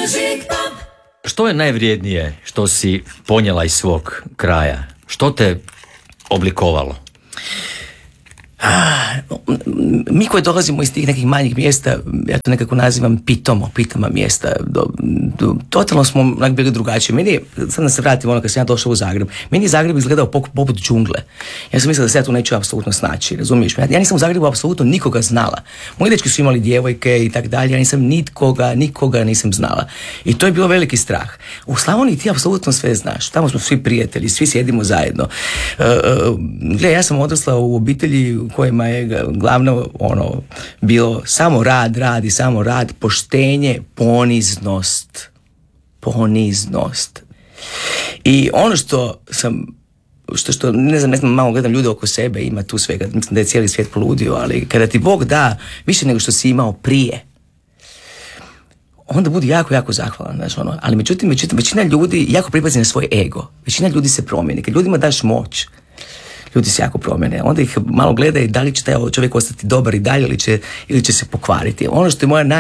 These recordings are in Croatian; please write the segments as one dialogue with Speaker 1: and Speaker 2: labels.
Speaker 1: Što je najvrijednije što si ponijela iz svog kraja? Što te oblikovalo?
Speaker 2: Mi koji dolazimo iz tih nekih manjih mjesta, ja to nekako nazivam pitoma mjesta, totalno smo onak bili drugačiji. Meni je, sad da se vratim ono kad sam ja došao u Zagreb, meni je Zagreb izgledao poput džungle. Ja sam mislila da se ja tu neću apsolutno snaći, razumiješ? Ja nisam u Zagrebu apsolutno nikoga znala. Moji dečki su imali djevojke i tak dalje, ja nisam nikoga nisam znala. I to je bilo veliki strah. U Slavoniji ti apsolutno sve znaš, tamo smo svi prijatelji, svi sjedimo zajedno. Gle, ja sam odrasla u obitelji u kojima je glavno bilo samo rad i samo rad, poštenje, poniznost. I ono što sam što ne znam, malo gledam ljude oko sebe, ima tu svega, mislim da je cijeli svijet poludio, ali kada ti Bog da više nego što si imao prije, onda budi jako zahvalan, znaš, ali međutim, većina ljudi jako pripazi na svoj ego, većina ljudi se promijeni, kad ljudima daš moć, ljudi se jako promjene, onda ih malo gledaju da li će taj čovjek ostati dobar i dalje ili će se pokvariti. Ono što je moja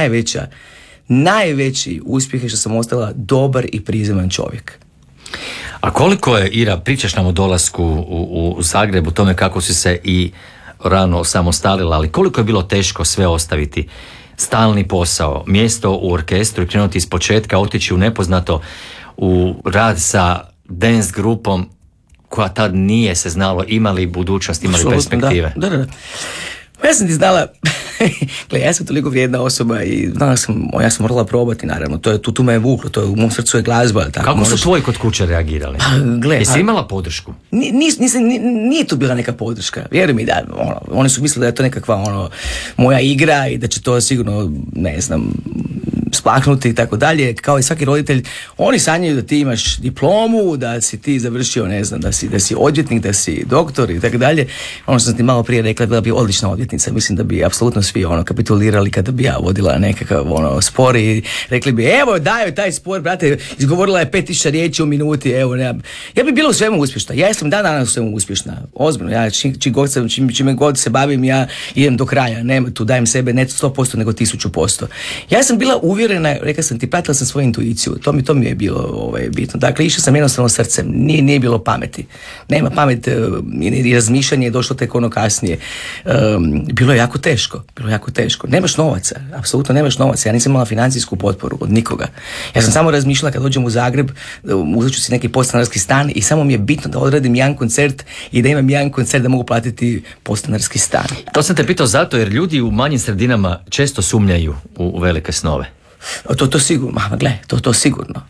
Speaker 2: najveći uspjeh je što sam ostala dobar i prizeman čovjek.
Speaker 1: A koliko je, Ira, pričaš nam o dolasku u Zagreb, o tome kako si se i rano osamostalila, ali koliko je bilo teško sve ostaviti? Stalni posao, mjesto u orkestru i krenuti iz početka, otići u nepoznato, u rad sa dance grupom koja tad nije se znalo imali budućnost, imali perspektive.
Speaker 2: Da. Ja sam ti znala, gle, ja sam toliko vrijedna osoba i ja sam morala probati, naravno, tu me je vuklo, to je, u mom srcu je glazba. Tako,
Speaker 1: kako su tvoji kod kuće reagirali? Jesi imala podršku?
Speaker 2: Nije tu bila neka podrška, vjeruj mi da, oni su mislili da je to nekakva moja igra i da će to sigurno, ne znam, splaknuti i tako dalje, kao i svaki roditelj, oni sanjaju da ti imaš diplomu, da si ti završio, ne znam, da si odvjetnik, da si doktor i tako dalje. Ono što sam ti malo prije rekla, bila bi odlična odvjetnica, mislim da bi apsolutno svi kapitulirali kada bi ja vodila nekakav spor i rekli bi, evo daju taj spor, brate, izgovorila je 5000 riječi u minuti, evo, ja bi bila u svemu uspješna, ja sam danas u svemu uspješna, ozbiljno, ja čime god se bavim, ja idem do kraja, nema tu, dajem sebe ne 100% nego 1000%. Ja sam bila uvjerena, rekao sam ti, pratila sam svoju intuiciju, to mi je bilo bitno. Dakle, išao sam jednostavno srcem, nije bilo pameti. Nema pamet i razmišljanje je došlo tek kasnije. Bilo je jako teško. Nemaš novaca, apsolutno nemaš novaca. Ja nisam imala financijsku potporu od nikoga. Ja sam samo razmišljala kad dođem u Zagreb, uzet ću si neki podstanarski stan i samo mi je bitno da odradim jedan koncert i da imam jedan koncert da mogu platiti podstanarski stan.
Speaker 1: To sam te pitao zato jer ljudi u manjim sredinama često sumnjaju u velike snove.
Speaker 2: To sigurno, to sigurno.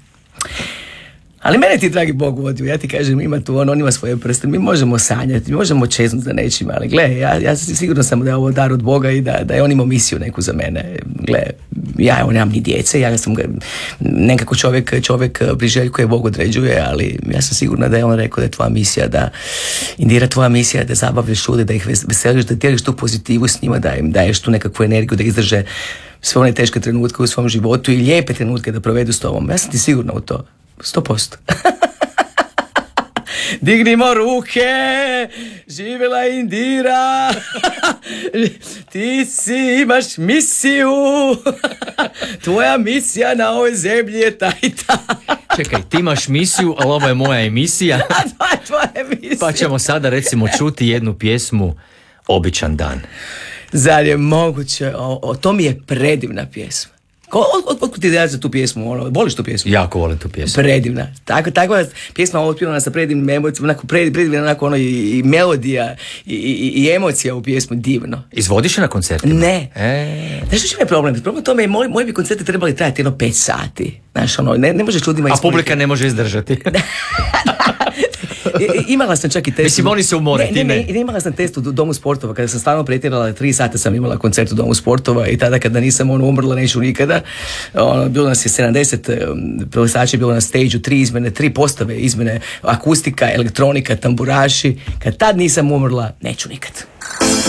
Speaker 2: Ali mene ti, dragi Bog, vodio, ja ti kažem, ima tu on ima svoje prste, mi možemo sanjati, mi možemo čeznuti za nečima, ali gle, ja sigurno sam da je ovo dar od Boga i da je on imao misiju neku za mene. Gle, ja nemam ni djece, ja sam nekako čovjek priželjkuje, Bog određuje, ali ja sam sigurna da je on rekao da je tvoja misija, tvoja misija da zabavljaš ljude, da ih veseliš, da dijeliš tu pozitivu s njima, da im daješ tu nekakvu energiju, da izdrže sve one teške trenutke u svom životu i lijepe trenutke da provedu s tobom. Ja sam ti sigurna u to. 100%. Dignimo ruke, živjela Indira, ti imaš misiju, tvoja misija na ovoj zemlji je ta i ta.
Speaker 1: Čekaj, ti imaš misiju, ali ovo je moja emisija.
Speaker 2: To je tvoja emisija.
Speaker 1: Pa ćemo sada recimo čuti jednu pjesmu, Običan dan.
Speaker 2: Zar je moguće? To mi je predivna pjesma. Otkud ti ideja za tu pjesmu? Voliš tu pjesmu?
Speaker 1: Jako volim tu pjesmu.
Speaker 2: Predivna. Takva pjesma otpjevana sa predivnim emocijama, predivna i melodija i emocija u pjesmu, divno.
Speaker 1: Izvodiš je na koncertima?
Speaker 2: Ne. Znaš što je problem? Problem tome je, moji bi koncerti trebali trajati 5 sati. Znaš, ne možeš ljudima
Speaker 1: ispuniti. A publika ne može izdržati.
Speaker 2: Imala sam čak i test.
Speaker 1: Mislim, oni se umore, ti ne.
Speaker 2: Imala sam test u Domu sportova, kada sam stalno pretjerala, 3 sata sam imala koncert u Domu sportova i tada kada nisam umrla, neću nikada. Bilo nas je 70 plesača, bilo na stage-u, 3 izmene, 3 postave izmene, akustika, elektronika, tamburaši. Kad tad nisam umrla, neću nikad.